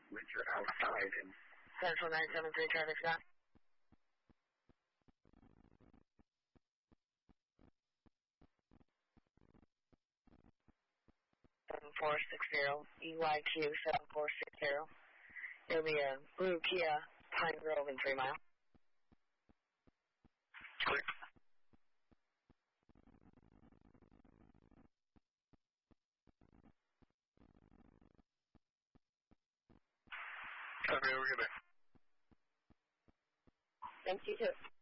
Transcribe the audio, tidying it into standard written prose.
when you're outside. And Central 973 traffic stop. 7460, EYQ 7460. It'll be a blue Kia, Pine Grove in 3 Mile. Clear. Okay, we're good. Thanks, you too.